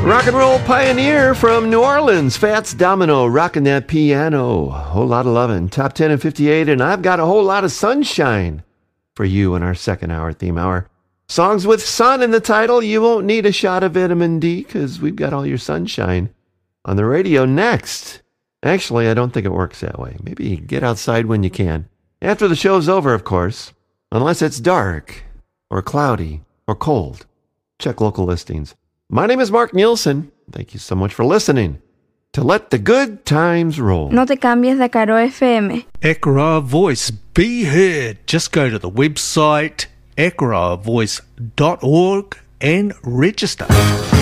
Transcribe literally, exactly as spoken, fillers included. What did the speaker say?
Rock and roll pioneer from New Orleans, Fats Domino, rocking that piano. Whole lot of lovin'. Top ten and fifty-eight, and I've got a whole lot of sunshine for you in our second hour theme hour. Songs with sun in the title. You won't need a shot of vitamin D because we've got all your sunshine on the radio next. Actually, I don't think it works that way. Maybe get outside when you can. After the show's over, of course. Unless it's dark or cloudy or cold. Check local listings. My name is Mark Nielsen. Thank you so much for listening to Let the Good Times Roll. No te cambies de Caro F M. Ekra Voice, be heard. Just go to the website ekra voice dot org and register.